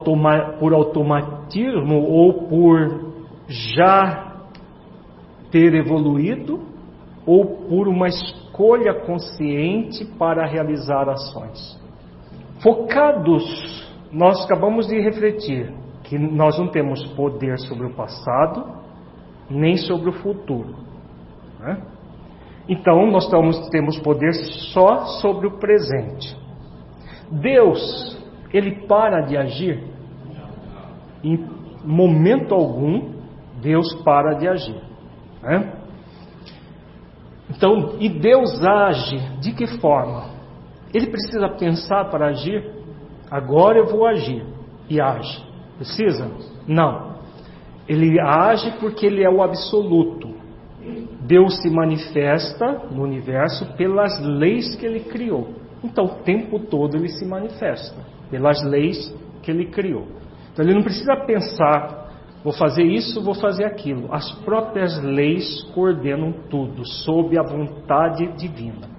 por automatismo ou por já ter evoluído, ou por uma escolha consciente para realizar ações. Focados, nós acabamos de refletir que nós não temos poder sobre o passado, nem sobre o futuro, né? Então nós temos poder só sobre o presente. Deus, Ele para de agir? Em momento algum, Deus para de agir, né? Então, e Deus age de que forma? Ele precisa pensar para agir? Agora eu vou agir. E age. Precisa? Não. Ele age porque Ele é o absoluto. Deus se manifesta no universo pelas leis que Ele criou. Então, o tempo todo Ele se manifesta pelas leis que Ele criou. Então, Ele não precisa pensar, vou fazer isso, vou fazer aquilo. As próprias leis coordenam tudo, sob a vontade divina.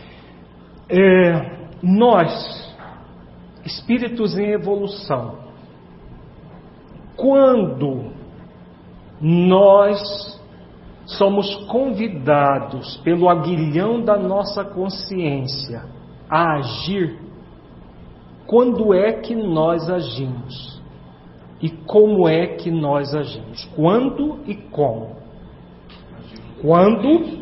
Nós, espíritos em evolução, quando nós somos convidados pelo aguilhão da nossa consciência a agir, quando é que nós agimos? E como é que nós agimos? Quando e como? Quando,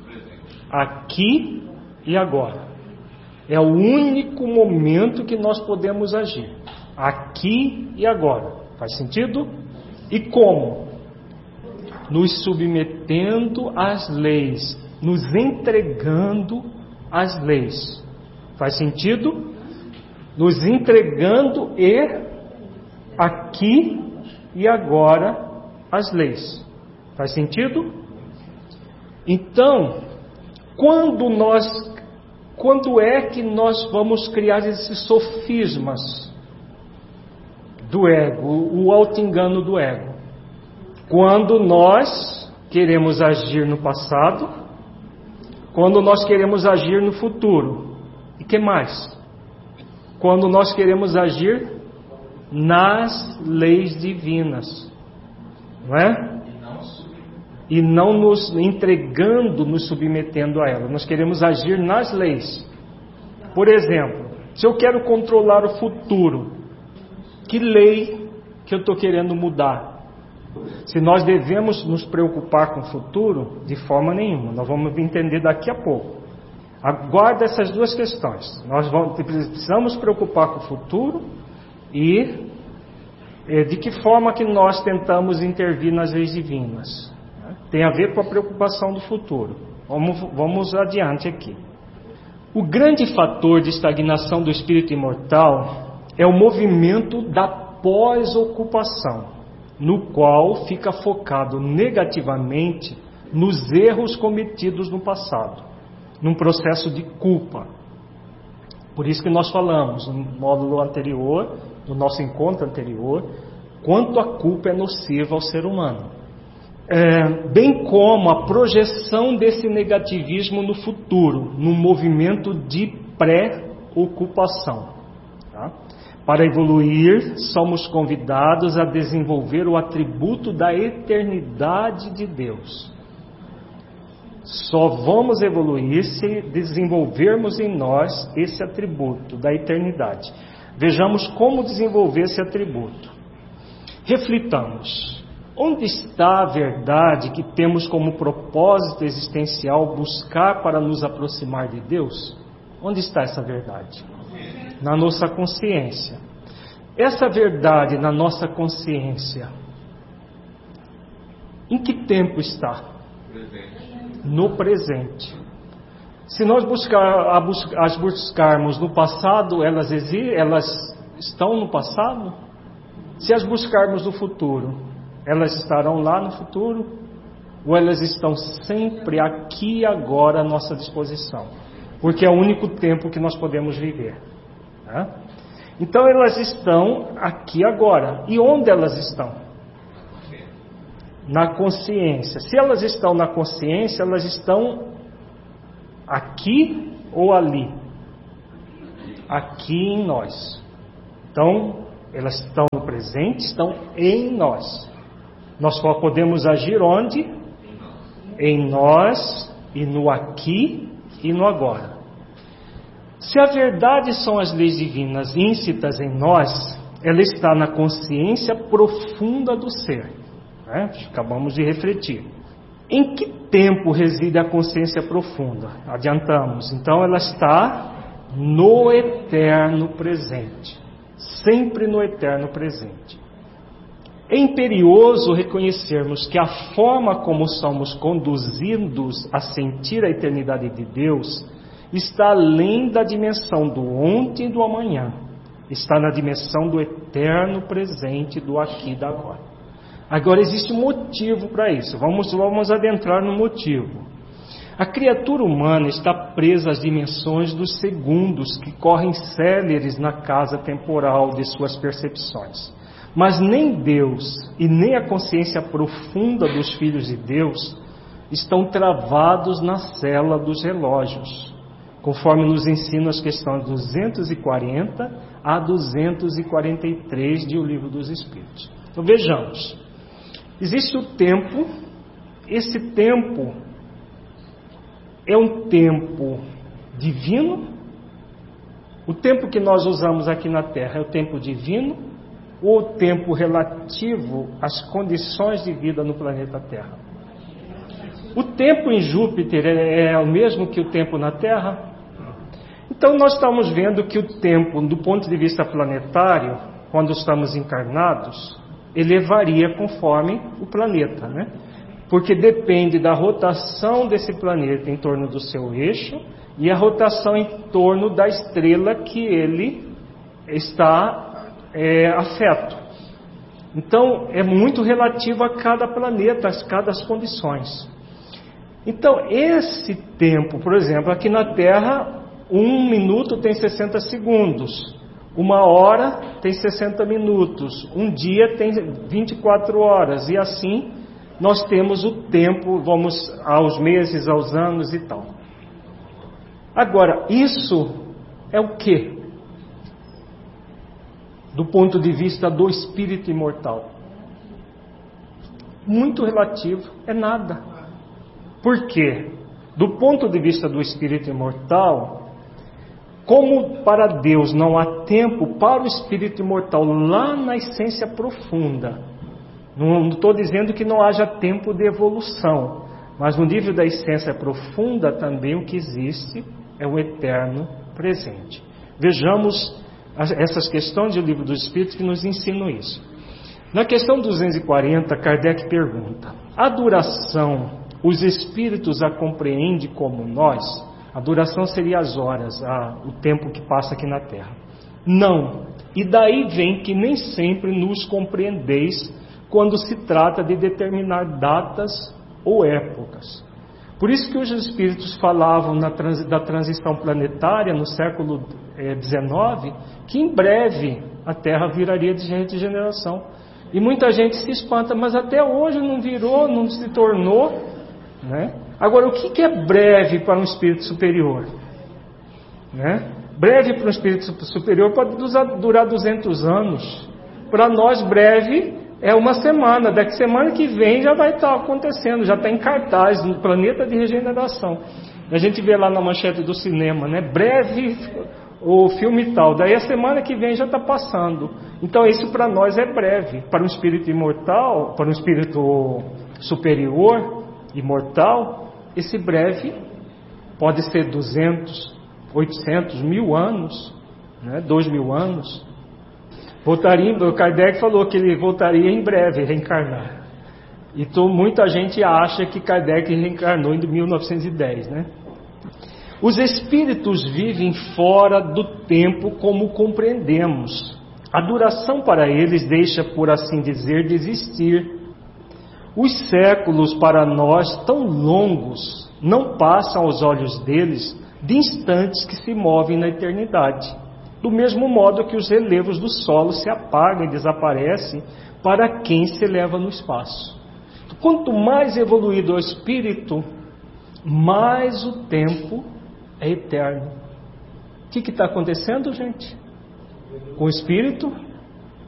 aqui e agora. É o único momento que nós podemos agir. Aqui e agora. Faz sentido? E como? Nos submetendo às leis, nos entregando às leis. Faz sentido? Nos entregando aqui e agora às leis. Faz sentido? Então, quando é que nós vamos criar esses sofismas do ego, o auto-engano do ego? Quando nós queremos agir no passado, quando nós queremos agir no futuro. E que mais? Quando nós queremos agir nas leis divinas, não é? E não nos entregando, nos submetendo a elas. Nós queremos agir nas leis. Por exemplo, se eu quero controlar o futuro, que lei que eu estou querendo mudar? Se nós devemos nos preocupar com o futuro, de forma nenhuma. Nós vamos entender daqui a pouco. Aguarda essas duas questões. Nós precisamos preocupar com o futuro e de que forma que nós tentamos intervir nas leis divinas. Tem a ver com a preocupação do futuro. Vamos adiante aqui. O grande fator de estagnação do espírito imortal é o movimento da pós-ocupação, no qual fica focado negativamente nos erros cometidos no passado, num processo de culpa. Por isso que nós falamos no módulo anterior, no nosso encontro anterior, quanto a culpa é nociva ao ser humano. Bem como a projeção desse negativismo no futuro, num movimento de pré-ocupação. Tá? Para evoluir, somos convidados a desenvolver o atributo da eternidade de Deus. Só vamos evoluir se desenvolvermos em nós esse atributo da eternidade. Vejamos como desenvolver esse atributo. Reflitamos. Onde está a verdade que temos como propósito existencial buscar para nos aproximar de Deus? Onde está essa verdade? Na nossa consciência. Essa verdade na nossa consciência, em que tempo está? No presente. Se nós as buscarmos no passado, elas estão no passado? Se as buscarmos no futuro, elas estarão lá no futuro? Ou elas estão sempre aqui e agora à nossa disposição? Porque é o único tempo que nós podemos viver. Né? Então elas estão aqui agora. E onde elas estão? Na consciência. Se elas estão na consciência, elas estão aqui ou ali? Aqui em nós. Então, Elas estão no presente, estão em nós. Nós só podemos agir onde? Em nós e no aqui e no agora. Se a verdade são as leis divinas íncitas em nós, ela está na consciência profunda do ser. Né? Acabamos de refletir. Em que tempo reside a consciência profunda? Adiantamos. Então ela está no eterno presente. Sempre no eterno presente. É imperioso reconhecermos que a forma como somos conduzidos a sentir a eternidade de Deus está além da dimensão do ontem e do amanhã. Está na dimensão do eterno presente, do aqui e do agora. Agora existe um motivo para isso. Vamos adentrar no motivo. A criatura humana está presa às dimensões dos segundos que correm céleres na casa temporal de suas percepções. Mas nem Deus e nem a consciência profunda dos filhos de Deus estão travados na cela dos relógios, conforme nos ensinam as questões 240 a 243 de O Livro dos Espíritos. Então vejamos, existe o tempo, esse tempo é um tempo divino, o tempo que nós usamos aqui na Terra é o tempo divino, ou o tempo relativo às condições de vida no planeta Terra? O tempo em Júpiter é o mesmo que o tempo na Terra? Então nós estamos vendo que o tempo, do ponto de vista planetário, quando estamos encarnados, ele varia conforme o planeta, né? Porque depende da rotação desse planeta em torno do seu eixo e a rotação em torno da estrela que ele está afeto. Então é muito relativo a cada planeta, a cada condições. Então esse tempo, por exemplo, aqui na Terra, 1 minuto tem 60 segundos, 1 hora tem 60 minutos, um dia tem 24 horas, e assim nós temos o tempo, vamos aos meses, aos anos e tal. Agora, isso é o quê? Do ponto de vista do espírito imortal, muito relativo, é nada. Por quê? Do ponto de vista do espírito imortal, como para Deus não há tempo para o espírito imortal lá na essência profunda, não estou dizendo que não haja tempo de evolução, mas no nível da essência profunda também o que existe é o eterno presente. Vejamos essas questões do Livro dos Espíritos que nos ensinam isso. Na questão 240, Kardec pergunta: a duração, os espíritos a compreendem como nós? A duração seria as horas, o tempo que passa aqui na Terra. Não. E daí vem que nem sempre nos compreendeis quando se trata de determinar datas ou épocas. Por isso que os espíritos falavam da transição planetária no século XIX, que em breve a Terra viraria de regeneração. E muita gente se espanta, mas até hoje não virou, não se tornou, né? Agora, o que é breve para um espírito superior? Né? Breve para um espírito superior pode durar 200 anos. Para nós, breve é uma semana. Daqui semana que vem já vai estar acontecendo, já está em cartaz no planeta de regeneração. A gente vê lá na manchete do cinema, né? Breve o filme tal. Daí a semana que vem já está passando. Então isso para nós é breve. Para um espírito imortal, para um espírito superior, imortal, esse breve pode ser 200, 800, 1000 anos, né? 2000 anos. O Kardec falou que ele voltaria em breve, reencarnar. Então muita gente acha que Kardec reencarnou em 1910, né? Os espíritos vivem fora do tempo como compreendemos. A duração para eles deixa, por assim dizer, de existir. Os séculos para nós, tão longos, não passam aos olhos deles de instantes que se movem na eternidade. Do mesmo modo que os relevos do solo se apagam e desaparecem para quem se eleva no espaço. Quanto mais evoluído é o espírito, mais o tempo é eterno. O que está acontecendo, gente? Com o espírito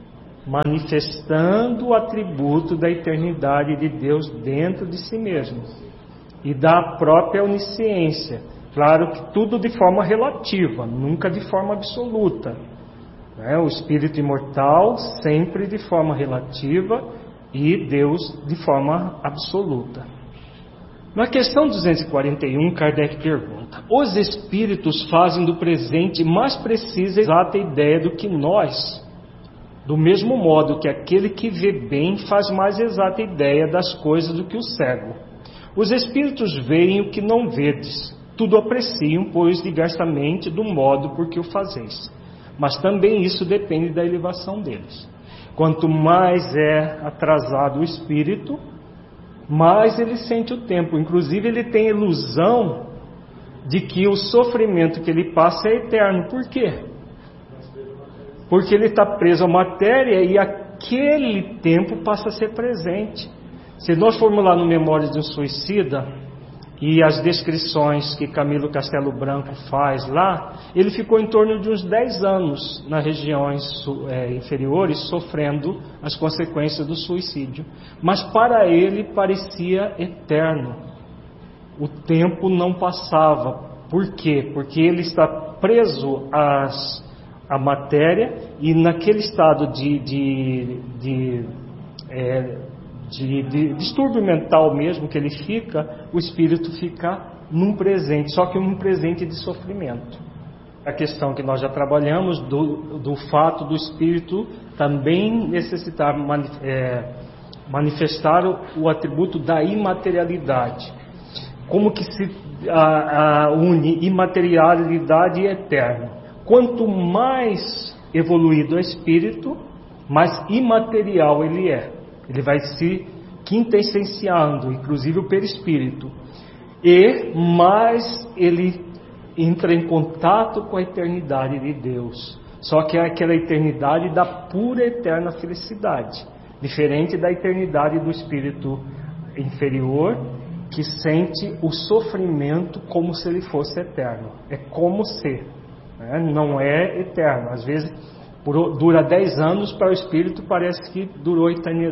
manifestando o atributo da eternidade de Deus dentro de si mesmo e da própria onisciência. Claro que tudo de forma relativa, nunca de forma absoluta. O espírito imortal sempre de forma relativa e Deus de forma absoluta. Na questão 241, Kardec pergunta: os espíritos fazem do presente mais precisa e exata ideia do que nós, do mesmo modo que aquele que vê bem faz mais exata ideia das coisas do que o cego. Os espíritos veem o que não vedes, tudo apreciam, pois diversamente do modo por que o fazeis. Mas também isso depende da elevação deles. Quanto mais é atrasado o espírito, mais ele sente o tempo. Inclusive ele tem a ilusão de que o sofrimento que ele passa é eterno. Por quê? Porque ele está preso à matéria e aquele tempo passa a ser presente. Se nós formos lá no Memórias de um Suicida e as descrições que Camilo Castelo Branco faz lá, ele ficou em torno de uns 10 anos nas regiões inferiores sofrendo as consequências do suicídio. Mas para ele parecia eterno. O tempo não passava. Por quê? Porque ele está preso à matéria e naquele estado de distúrbio mental mesmo que ele fica, o espírito fica num presente, só que um presente de sofrimento. A questão que nós já trabalhamos do fato do espírito também necessitar manifestar o atributo da imaterialidade. Como que se une imaterialidade e eterno? Quanto mais evoluído é o espírito, mais imaterial ele é. Ele vai se quintessenciando, inclusive o perispírito. E mais ele entra em contato com a eternidade de Deus. Só que é aquela eternidade da pura eterna felicidade. Diferente da eternidade do espírito inferior, que sente o sofrimento como se ele fosse eterno. É como se, não é eterno. Às vezes dura 10 anos, para o espírito parece que durou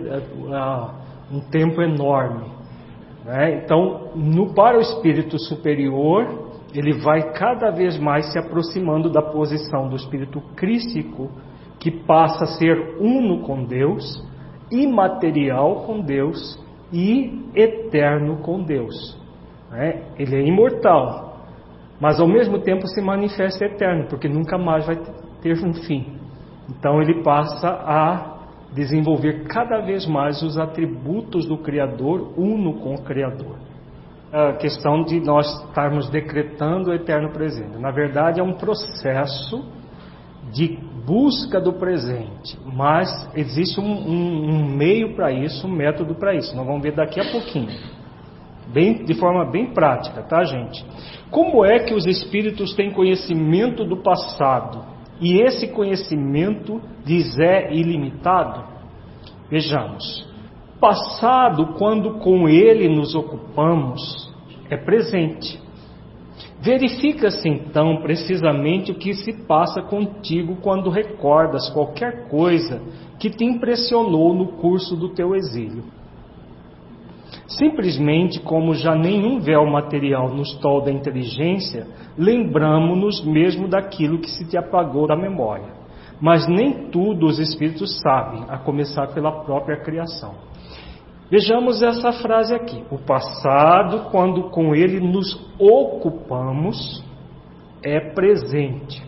um tempo enorme. Então, para o espírito superior, ele vai cada vez mais se aproximando da posição do espírito crístico, que passa a ser uno com Deus, imaterial com Deus e eterno com Deus. Ele é imortal, mas ao mesmo tempo se manifesta eterno, porque nunca mais vai ter um fim. Então ele passa a desenvolver cada vez mais os atributos do Criador, uno com o Criador. A questão de nós estarmos decretando o eterno presente. Na verdade é um processo de busca do presente, mas existe um meio para isso, um método para isso. Nós vamos ver daqui a pouquinho. De forma bem prática, tá, gente? Como é que os espíritos têm conhecimento do passado? E esse conhecimento lhes é ilimitado? Vejamos. Passado, quando com ele nos ocupamos, é presente. Verifica-se então precisamente o que se passa contigo quando recordas qualquer coisa que te impressionou no curso do teu exílio. Simplesmente, como já nenhum véu material nos tolda a inteligência, lembramo-nos mesmo daquilo que se te apagou da memória. Mas nem tudo os espíritos sabem, a começar pela própria criação. Vejamos essa frase aqui. O passado, quando com ele nos ocupamos, é presente.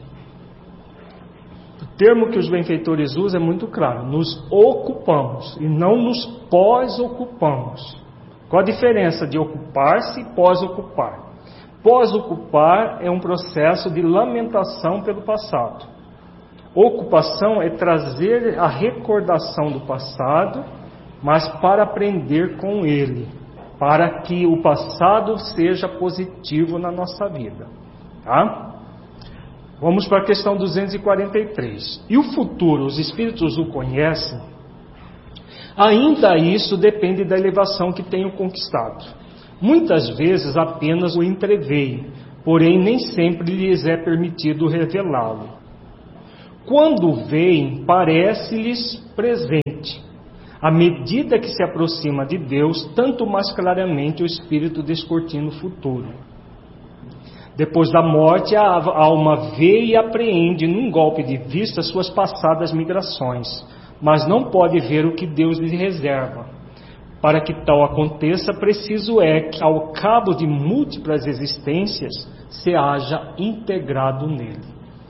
O termo que os benfeitores usam é muito claro. Nos ocupamos e não nos pós-ocupamos. Qual a diferença de ocupar-se e pós-ocupar? Pós-ocupar é um processo de lamentação pelo passado. Ocupação é trazer a recordação do passado, mas para aprender com ele, para que o passado seja positivo na nossa vida. Tá? Vamos para a questão 243. E o futuro, os espíritos o conhecem? Ainda isso depende da elevação que tenham conquistado. Muitas vezes apenas o entreveem, porém nem sempre lhes é permitido revelá-lo. Quando veem, parece-lhes presente. À medida que se aproxima de Deus, tanto mais claramente o Espírito descortina o futuro. Depois da morte, a alma vê e apreende num golpe de vista suas passadas migrações, mas não pode ver o que Deus lhe reserva. Para que tal aconteça, preciso é que, ao cabo de múltiplas existências, se haja integrado nele.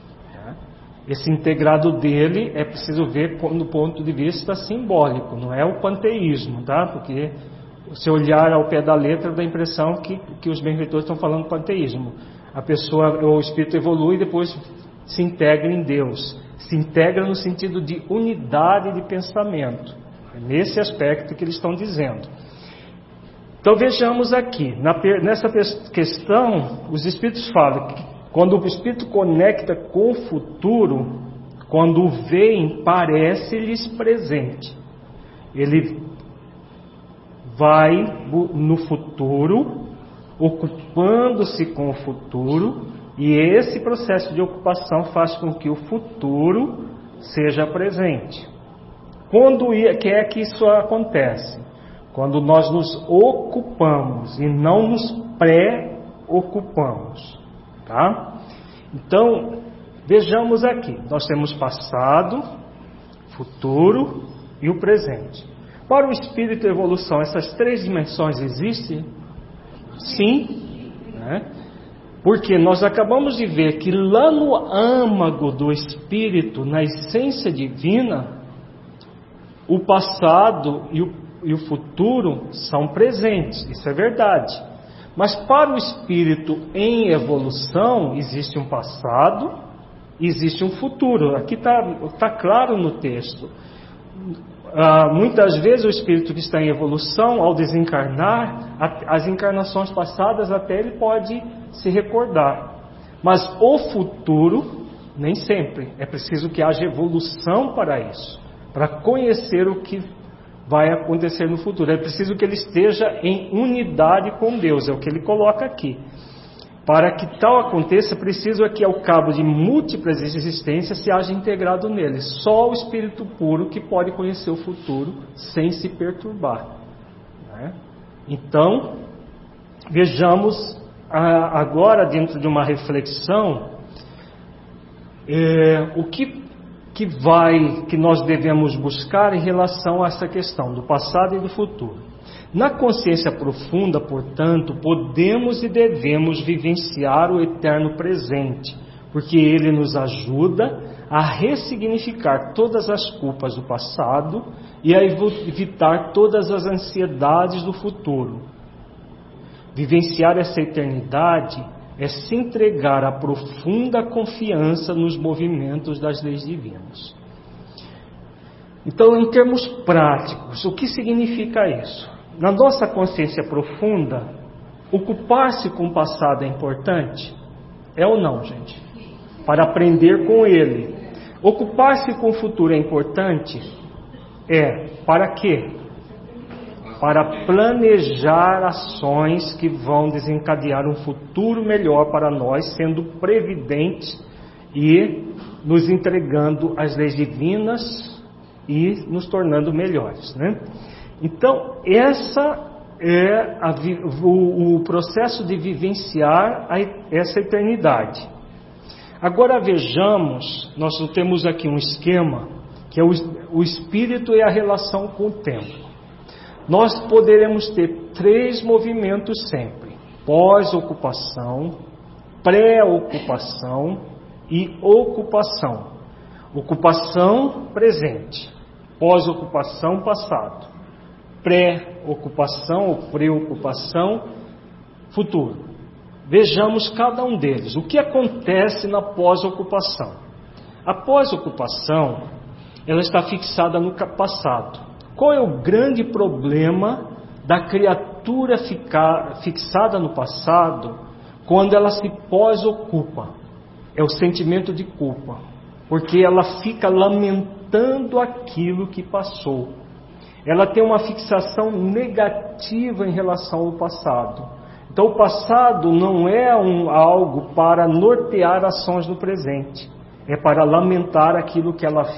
Esse integrado dele é preciso ver do ponto de vista simbólico, não é o panteísmo, tá? Porque se olhar ao pé da letra, dá a impressão que os benfeitores estão falando panteísmo. A pessoa, o espírito evolui e depois se integra em Deus. Se integra no sentido de unidade de pensamento. É nesse aspecto que eles estão dizendo. Então vejamos aqui, nessa questão, os espíritos falam que quando o espírito conecta com o futuro, quando o veem, parece-lhes presente. Ele vai no futuro, ocupando-se com o futuro, e esse processo de ocupação faz com que o futuro seja presente. Quando que é que isso acontece? Quando nós nos ocupamos e não nos pré-ocupamos. Tá? Então, vejamos aqui. Nós temos passado, futuro e o presente. Para o espírito e evolução, essas três dimensões existem? Sim. Né? Porque nós acabamos de ver que lá no âmago do espírito, na essência divina, o passado e o futuro são presentes. Isso é verdade. Mas para o espírito em evolução, existe um passado, existe um futuro. Aqui está claro no texto. Muitas vezes o espírito que está em evolução, ao desencarnar, as encarnações passadas até ele pode se recordar. Mas o futuro, nem sempre. É preciso que haja evolução para isso, para conhecer o que vai acontecer no futuro. É preciso que ele esteja em unidade com Deus, é o que ele coloca aqui. Para que tal aconteça, preciso é que ao cabo de múltiplas existências se haja integrado nele. Só o espírito puro que pode conhecer o futuro sem se perturbar. Né? Então, vejamos agora, dentro de uma reflexão, o que nós devemos buscar em relação a essa questão do passado e do futuro. Na consciência profunda, portanto, podemos e devemos vivenciar o eterno presente, porque ele nos ajuda a ressignificar todas as culpas do passado e a evitar todas as ansiedades do futuro. Vivenciar essa eternidade é se entregar à profunda confiança nos movimentos das leis divinas. Então, em termos práticos, o que significa isso? Na nossa consciência profunda, ocupar-se com o passado é importante? É ou não, gente? Para aprender com ele. Ocupar-se com o futuro é importante? É. Para quê? Para planejar ações que vão desencadear um futuro melhor para nós, sendo previdentes e nos entregando as leis divinas e nos tornando melhores, né? Então, essa é o processo de vivenciar essa eternidade. Agora vejamos, nós temos aqui um esquema, que é o espírito e a relação com o tempo. Nós poderemos ter 3 movimentos sempre: pós-ocupação, pré-ocupação e ocupação. Ocupação presente, pós-ocupação passado, pré-ocupação ou preocupação futuro. Vejamos cada um deles. O que acontece na pós-ocupação? A pós-ocupação, ela está fixada no passado. Qual é o grande problema da criatura fixada no passado quando ela se pós-ocupa? É o sentimento de culpa, porque ela fica lamentando aquilo que passou. Ela tem uma fixação negativa em relação ao passado. Então o passado não é algo para nortear ações no presente. é para lamentar aquilo que ela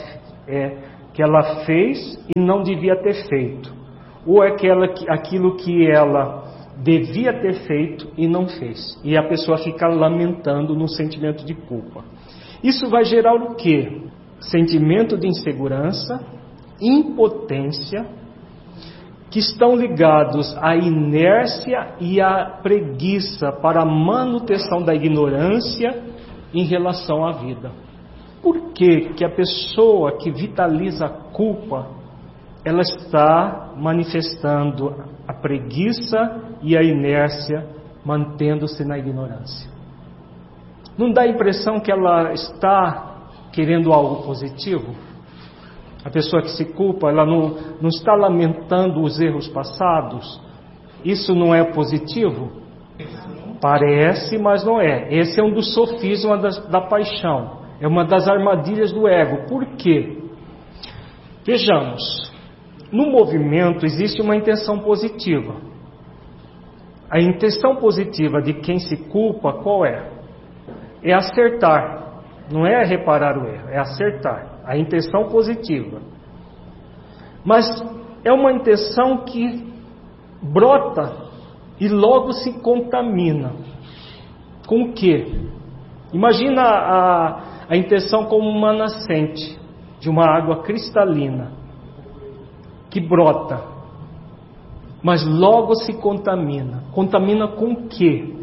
fez e não devia ter feito, ou aquilo que ela devia ter feito e não fez, e a pessoa fica lamentando no sentimento de culpa. Isso vai gerar o quê? Sentimento de insegurança, impotência, que estão ligados à inércia e à preguiça para a manutenção da ignorância em relação à vida. Por que a pessoa que vitaliza a culpa, ela está manifestando a preguiça e a inércia, mantendo-se na ignorância? Não dá a impressão que ela está querendo algo positivo? A pessoa que se culpa, ela não está lamentando os erros passados? Isso não é positivo? Parece, mas não é. Esse é um dos sofismas da paixão. É uma das armadilhas do ego. Por quê? Vejamos, no movimento existe uma intenção positiva. A intenção positiva de quem se culpa, qual é? É acertar. Não é reparar o erro, é acertar. A intenção positiva. Mas é uma intenção que brota e logo se contamina. Com o quê? Imagina a intenção como uma nascente de uma água cristalina que brota, mas logo se contamina. Contamina com o quê?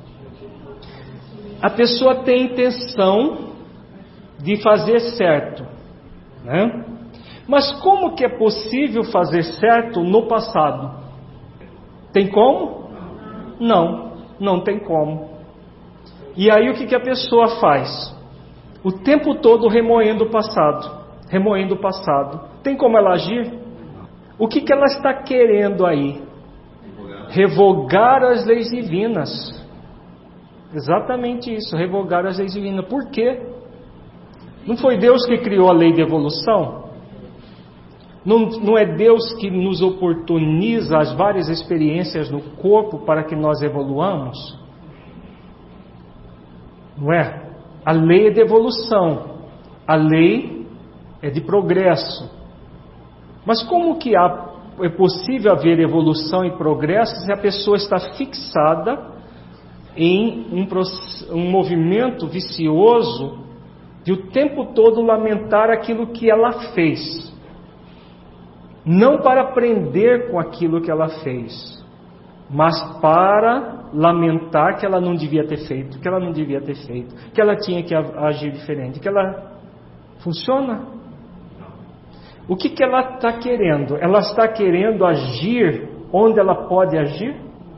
A pessoa tem intenção de fazer certo, né? Mas como que é possível fazer certo no passado? Tem como? Não tem como. E aí o que a pessoa faz? O tempo todo remoendo o passado. Tem como ela agir? O que ela está querendo aí? Revogar as leis divinas. Exatamente isso, revogar as leis divinas. Por quê? Não foi Deus que criou a lei de evolução? Não é Deus que nos oportuniza as várias experiências no corpo para que nós evoluamos? Não é? A lei é de evolução. A lei é de progresso. Mas como que é possível haver evolução e progresso se a pessoa está fixada em um movimento vicioso de o tempo todo lamentar aquilo que ela fez? Não para aprender com aquilo que ela fez, mas para lamentar que ela não devia ter feito, que ela tinha que agir diferente, que ela... Funciona? O que ela está querendo? Ela está querendo agir onde ela pode agir?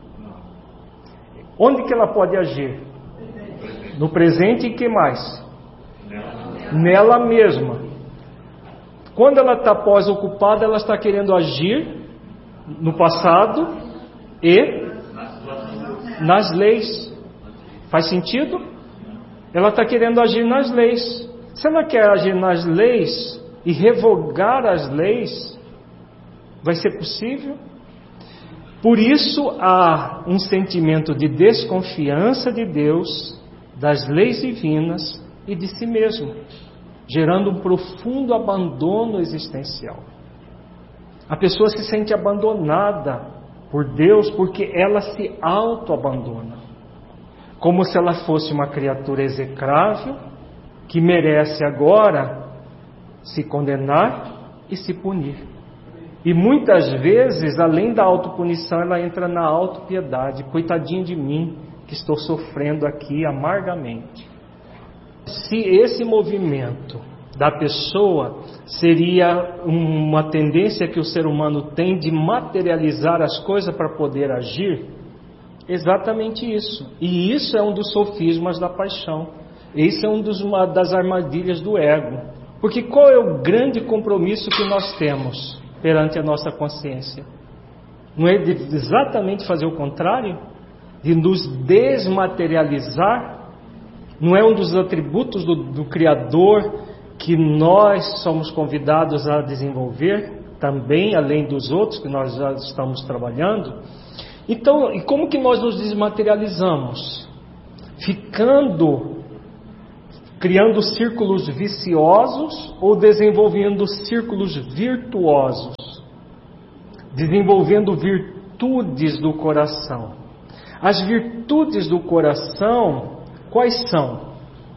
Onde que ela pode agir? No presente e que mais? Nela mesma. Quando ela está pós-ocupada, ela está querendo agir no passado e nas leis. Faz sentido? Ela está querendo agir nas leis. Se ela quer agir nas leis e revogar as leis, vai ser possível? Por isso há um sentimento de desconfiança de Deus, das leis divinas e de si mesmo, gerando um profundo abandono existencial. A pessoa se sente abandonada por Deus porque ela se auto-abandona, como se ela fosse uma criatura execrável que merece agora se condenar e se punir. E muitas vezes, além da autopunição, ela entra na autopiedade. Coitadinho de mim, que estou sofrendo aqui amargamente. Se esse movimento da pessoa seria uma tendência que o ser humano tem de materializar as coisas para poder agir, exatamente isso. E isso é um dos sofismas da paixão. Esse é uma das armadilhas do ego. Porque qual é o grande compromisso que nós temos perante a nossa consciência? Não é de exatamente fazer o contrário? De nos desmaterializar? Não é um dos atributos do Criador que nós somos convidados a desenvolver também, além dos outros que nós já estamos trabalhando? Então, e como que nós nos desmaterializamos? criando círculos viciosos ou desenvolvendo círculos virtuosos, desenvolvendo virtudes do coração. As virtudes do coração, quais são?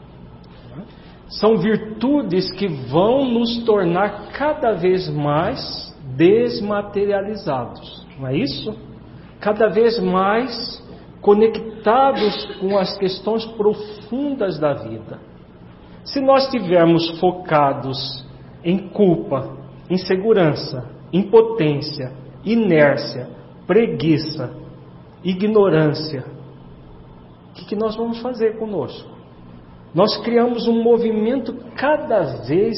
São virtudes que vão nos tornar cada vez mais desmaterializados, não é isso? Cada vez mais conectados com as questões profundas da vida. Se nós estivermos focados em culpa, insegurança, impotência, inércia, preguiça, ignorância, o que nós vamos fazer conosco? Nós criamos um movimento cada vez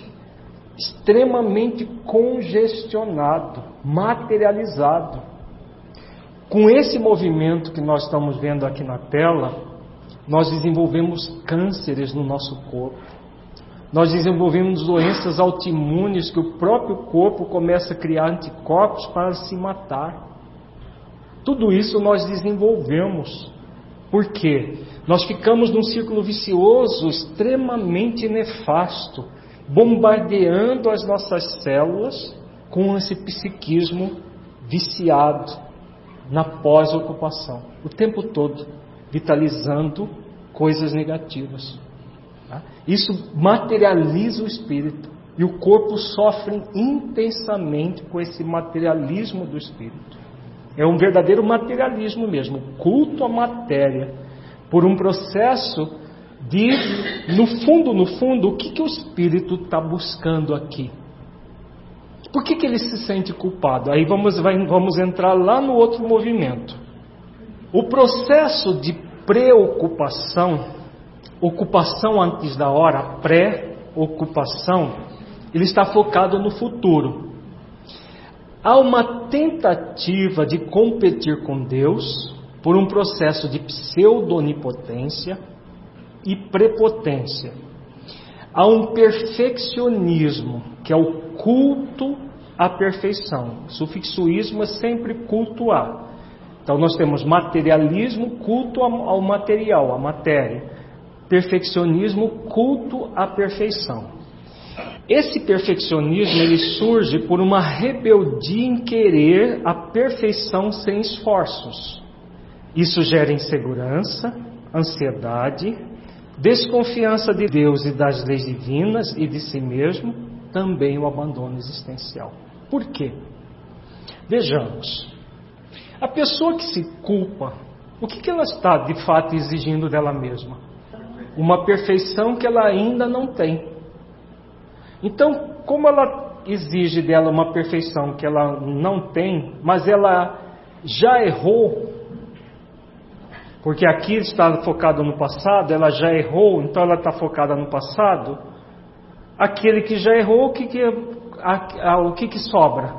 extremamente congestionado, materializado. Com esse movimento que nós estamos vendo aqui na tela, nós desenvolvemos cânceres no nosso corpo. Nós desenvolvemos doenças autoimunes que o próprio corpo começa a criar anticorpos para se matar. Tudo isso nós desenvolvemos. Por quê? Nós ficamos num círculo vicioso extremamente nefasto, bombardeando as nossas células com esse psiquismo viciado na pós-ocupação, o tempo todo vitalizando coisas negativas. Isso materializa o espírito e o corpo sofre intensamente com esse materialismo do espírito. É um verdadeiro materialismo mesmo, culto à matéria, por um processo de, no fundo, o que o espírito está buscando aqui? Por que ele se sente culpado? Aí vamos entrar lá no outro movimento. O processo de preocupação, ocupação antes da hora, pré-ocupação, ele está focado no futuro. Há uma tentativa de competir com Deus por um processo de pseudo-onipotência e prepotência. Há um perfeccionismo, que é o culto à perfeição. O sufixoísmo é sempre culto a. Então nós temos materialismo, culto ao material, à matéria. Perfeccionismo, culto à perfeição. Esse perfeccionismo ele surge por uma rebeldia em querer a perfeição sem esforços. Isso gera insegurança, ansiedade, desconfiança de Deus e das leis divinas e de si mesmo, também o abandono existencial. Por quê? Vejamos. A pessoa que se culpa, o que ela está de fato exigindo dela mesma? Uma perfeição que ela ainda não tem. Então, como ela exige dela uma perfeição que ela não tem, mas ela já errou, porque aqui está focado no passado, ela já errou, então ela está focada no passado, aquele que já errou, o que sobra?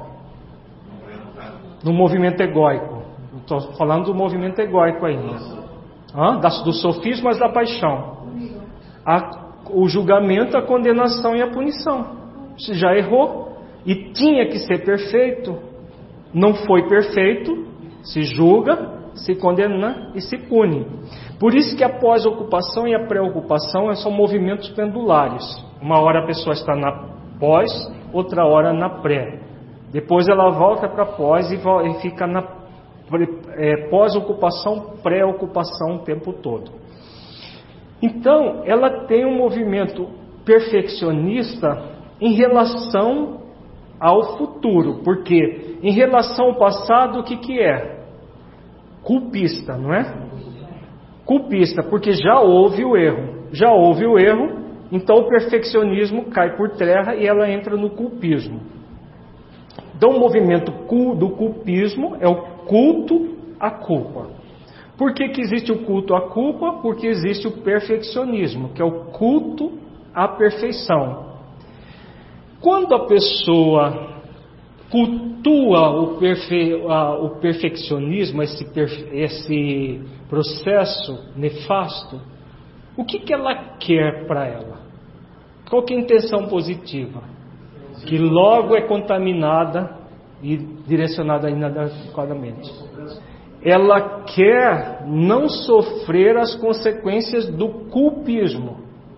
No movimento egóico. Estou falando do movimento egóico ainda. Dos sofismas da paixão. O julgamento, a condenação e a punição. Se já errou e tinha que ser perfeito, não foi perfeito, se julga, se condena e se pune. Por isso que a pós-ocupação e a pré-ocupação são movimentos pendulares. Uma hora a pessoa está na pós, outra hora na pré. Depois ela volta para pós e fica na pós-ocupação, pré-ocupação o tempo todo. Então, ela tem um movimento perfeccionista em relação ao futuro, porque em relação ao passado, o que é? Culpista, não é? Culpista, porque já houve o erro, então o perfeccionismo cai por terra e ela entra no culpismo. Então, o movimento do culpismo é o culto à culpa. Por que existe o culto à culpa? Porque existe o perfeccionismo, que é o culto à perfeição. Quando a pessoa cultua o perfeccionismo, esse processo nefasto, o que ela quer para ela? Qual que é a intenção positiva? Que logo é contaminada e direcionada inadequadamente. Ela quer não sofrer as consequências do culpismo.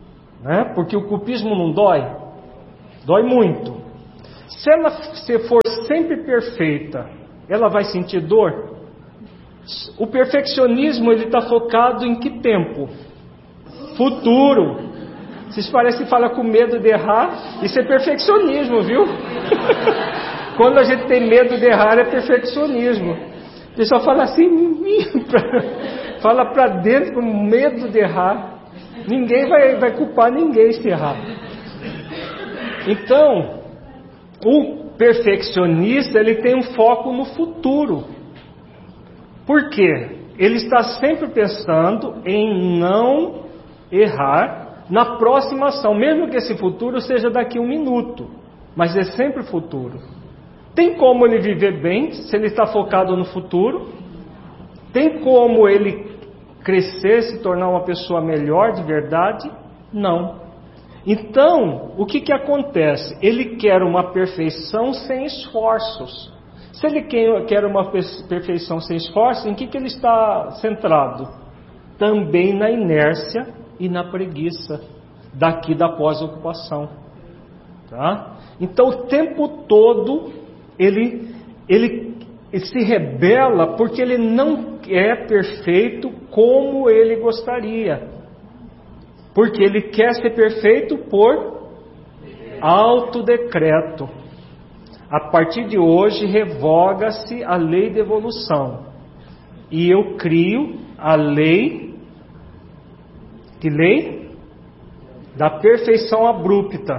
né? Porque o culpismo não dói? Dói muito. Se ela for sempre perfeita, ela vai sentir dor? O perfeccionismo, ele está focado em que tempo? Futuro. Vocês parecem que falam com medo de errar. Isso é perfeccionismo, viu? Quando a gente tem medo de errar, é perfeccionismo. O pessoal fala assim, fala para dentro com medo de errar. Ninguém vai culpar ninguém se errar. Então, o perfeccionista, ele tem um foco no futuro. Por quê? Ele está sempre pensando em não errar na próxima ação, mesmo que esse futuro seja daqui a 1 minuto, mas é sempre futuro. Tem como ele viver bem se ele está focado no futuro? Tem como ele crescer, se tornar uma pessoa melhor de verdade? Não. Então, o que acontece? Ele quer uma perfeição sem esforços. Se ele quer uma perfeição sem esforço, em que ele está centrado? Também na inércia e na preguiça daqui da pós-ocupação, tá? Então o tempo todo ele se rebela porque ele não é perfeito como ele gostaria, porque ele quer ser perfeito por autodecreto. A partir de hoje revoga-se a lei de evolução e eu crio a lei. Que lei? Da perfeição abrupta.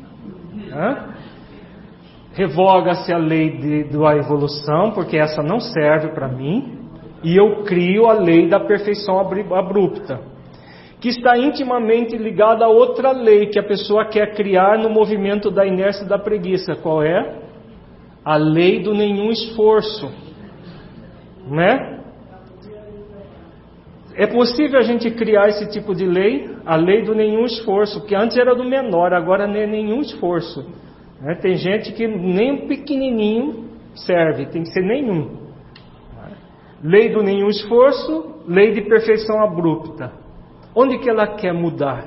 Revoga-se a lei da evolução, porque essa não serve para mim, e eu crio a lei da perfeição abrupta, que está intimamente ligada a outra lei que a pessoa quer criar no movimento da inércia e da preguiça. Qual é? A lei do nenhum esforço. Né? É possível a gente criar esse tipo de lei, a lei do nenhum esforço, que antes era do menor, agora não é nenhum esforço. Né? Tem gente que nem um pequenininho serve, tem que ser nenhum. Lei do nenhum esforço, lei de perfeição abrupta. Onde que ela quer mudar?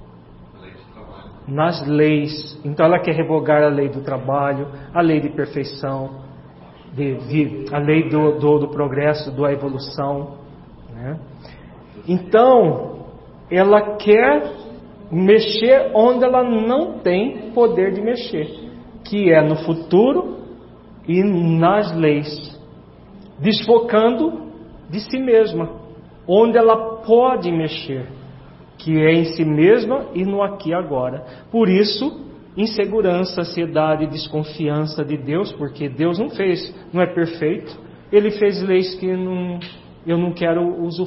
Nas leis. Então ela quer revogar a lei do trabalho, a lei de perfeição, a lei do progresso, da evolução. Né? Então, ela quer mexer onde ela não tem poder de mexer, que é no futuro e nas leis, desfocando de si mesma, onde ela pode mexer, que é em si mesma e no aqui e agora. Por isso, insegurança, ansiedade, desconfiança de Deus, porque Deus não é perfeito, Ele fez leis que eu não quero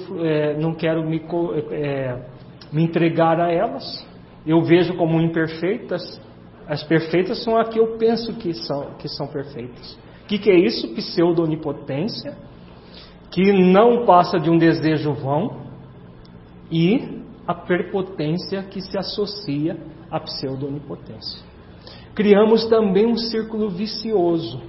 me entregar a elas. Eu vejo como imperfeitas. As perfeitas são as que eu penso que são perfeitas. O que é isso? Pseudo-onipotência, que não passa de um desejo vão, e a prepotência que se associa à pseudo-onipotência. Criamos também um círculo vicioso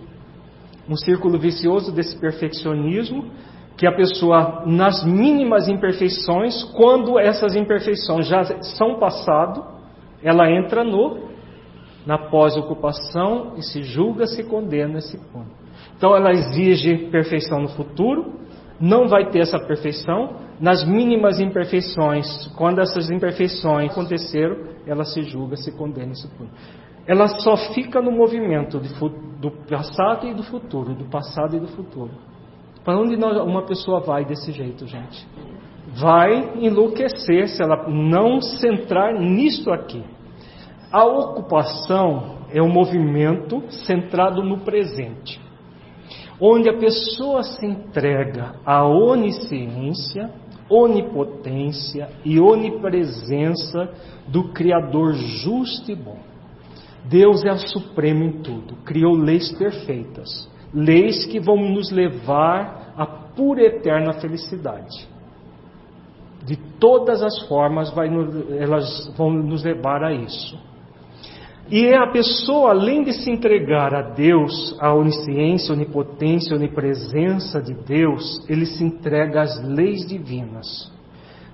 desse perfeccionismo, que a pessoa, nas mínimas imperfeições, quando essas imperfeições já são passado, ela entra na pós-ocupação e se julga, se condena, se pune. Então ela exige perfeição no futuro, não vai ter essa perfeição. Nas mínimas imperfeições, quando essas imperfeições aconteceram, ela se julga, se condena e se pune. Ela só fica no movimento do passado e do futuro, do passado e do futuro. Para onde uma pessoa vai desse jeito, gente? Vai enlouquecer se ela não centrar nisso aqui. A ocupação é um movimento centrado no presente, onde a pessoa se entrega à onisciência, onipotência e onipresença do Criador justo e bom. Deus é o supremo em tudo, criou leis perfeitas. Leis que vão nos levar à pura e eterna felicidade. De todas as formas, elas vão nos levar a isso. E a pessoa, além de se entregar a Deus, a onisciência, onipotência, onipresença de Deus, ele se entrega às leis divinas.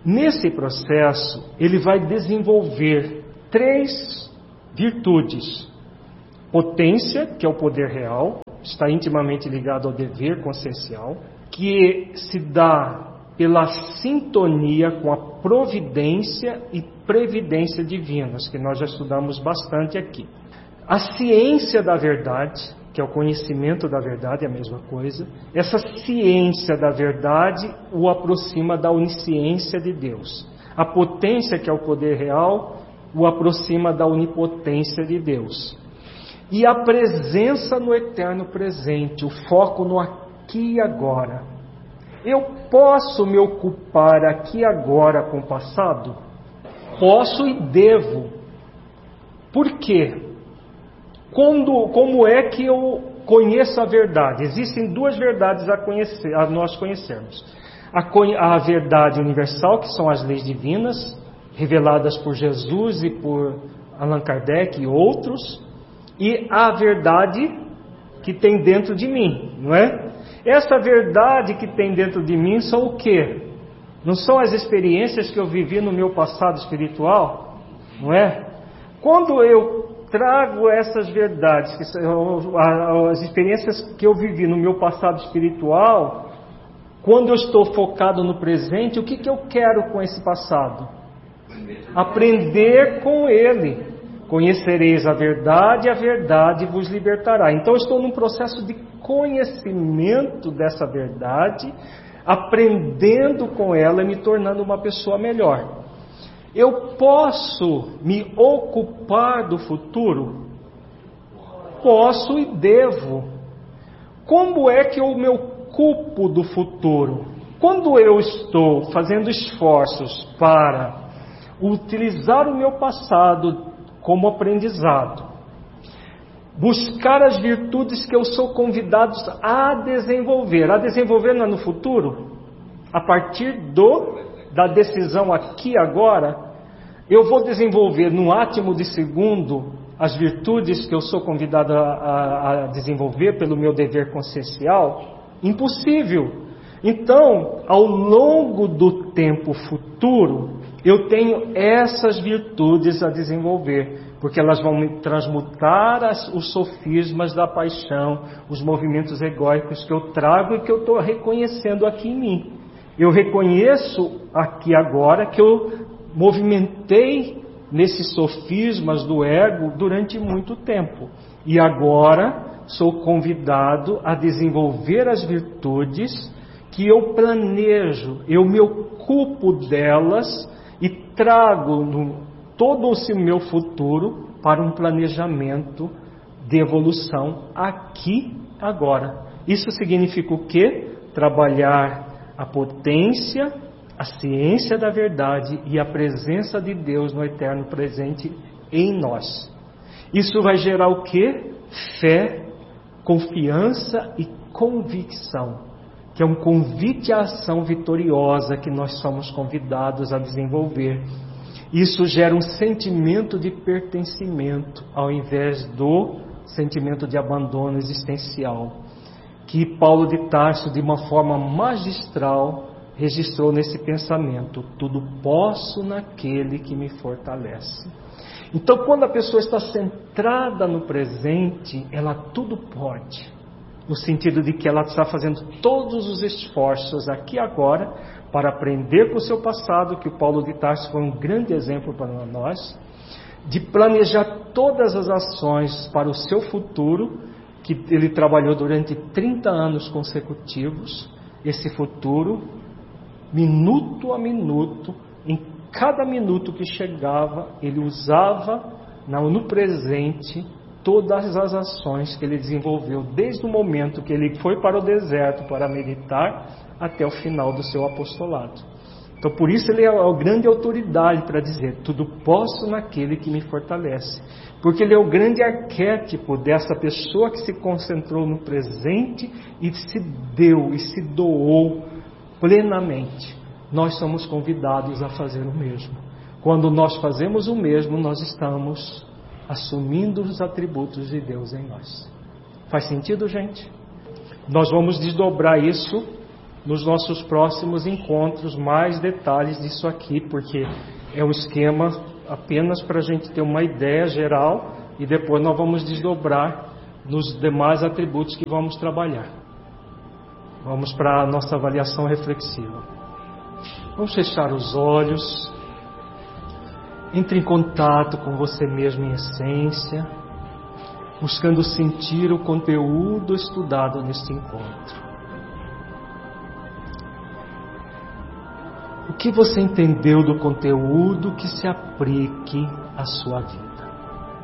Nesse processo, ele vai desenvolver 3 virtudes. Potência, que é o poder real, está intimamente ligado ao dever consciencial, que se dá pela sintonia com a providência e previdência divinas, que nós já estudamos bastante aqui. A ciência da verdade, que é o conhecimento da verdade, é a mesma coisa. Essa ciência da verdade o aproxima da onisciência de Deus. A potência, que é o poder real, o aproxima da onipotência de Deus. E a presença no eterno presente, o foco no aqui e agora. Eu posso me ocupar aqui e agora com o passado? Posso e devo. Por quê? Como é que eu conheço a verdade? Existem 2 verdades a nós conhecermos. A verdade universal, que são as leis divinas, reveladas por Jesus e por Allan Kardec e outros, e a verdade que tem dentro de mim, não é? Essa verdade que tem dentro de mim são o quê? Não são as experiências que eu vivi no meu passado espiritual, não é? Quando eu trago essas verdades, que são as experiências que eu vivi no meu passado espiritual, quando eu estou focado no presente, o que eu quero com esse passado? Aprender com ele. Conhecereis a verdade vos libertará. Então eu estou num processo de conhecimento dessa verdade, aprendendo com ela e me tornando uma pessoa melhor. Eu posso me ocupar do futuro? Posso e devo. Como é que eu me ocupo do futuro? Quando eu estou fazendo esforços para utilizar o meu passado como aprendizado, buscar as virtudes que eu sou convidado a desenvolver no futuro, a partir da decisão aqui e agora, eu vou desenvolver no átimo de segundo as virtudes que eu sou convidado a desenvolver pelo meu dever consciencial? Impossível. Então, ao longo do tempo futuro, eu tenho essas virtudes a desenvolver, porque elas vão me transmutar os sofismas da paixão, os movimentos egóicos que eu trago e que eu estou reconhecendo aqui em mim. Eu reconheço aqui agora que eu movimentei nesses sofismas do ego durante muito tempo. E agora sou convidado a desenvolver as virtudes que eu planejo, eu me ocupo delas e trago todo o meu futuro para um planejamento de evolução aqui, agora. Isso significa o quê? Trabalhar a potência, a ciência da verdade e a presença de Deus no eterno presente em nós. Isso vai gerar o quê? Fé, confiança e convicção, que é um convite à ação vitoriosa que nós somos convidados a desenvolver. Isso gera um sentimento de pertencimento ao invés do sentimento de abandono existencial, que Paulo de Tarso, de uma forma magistral, registrou nesse pensamento: tudo posso naquele que me fortalece. Então, quando a pessoa está centrada no presente, ela tudo pode, no sentido de que ela está fazendo todos os esforços aqui e agora para aprender com o seu passado, que o Paulo de Tarso foi um grande exemplo para nós, de planejar todas as ações para o seu futuro, que ele trabalhou durante 30 anos consecutivos, esse futuro, minuto a minuto, em cada minuto que chegava, ele usava no presente todas as ações que ele desenvolveu, desde o momento que ele foi para o deserto para meditar, até o final do seu apostolado. Então, por isso ele é a grande autoridade para dizer: tudo posso naquele que me fortalece. Porque ele é o grande arquétipo dessa pessoa que se concentrou no presente e se deu e se doou plenamente. Nós somos convidados a fazer o mesmo. Quando nós fazemos o mesmo, nós estamos assumindo os atributos de Deus em nós. Faz sentido, gente? Nós vamos desdobrar isso nos nossos próximos encontros mais detalhes disso aqui, porque é um esquema apenas para a gente ter uma ideia geral e depois nós vamos desdobrar nos demais atributos que vamos trabalhar. Vamos para a nossa avaliação reflexiva. Vamos fechar os olhos. Entre em contato com você mesmo em essência, buscando sentir o conteúdo estudado neste encontro. O que você entendeu do conteúdo que se aplique à sua vida?